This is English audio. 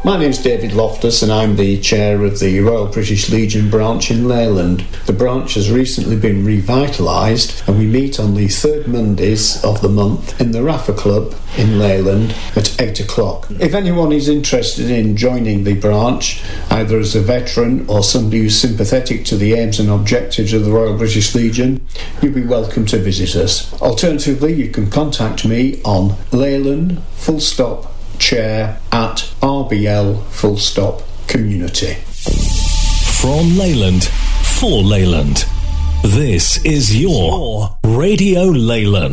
My name's David Loftus and I'm the chair of the Royal British Legion branch in Leyland. The branch has recently been revitalised and we meet on the third Mondays of the month in the Raffer Club in Leyland at 8 o'clock. If anyone is interested in joining the branch, either as a veteran or somebody who's sympathetic to the aims and objectives of the Royal British Legion, you'll be welcome to visit us. Alternatively, you can contact me on Leyland chair at RBL community. From Leyland, for Leyland. This is your Radio Leyland.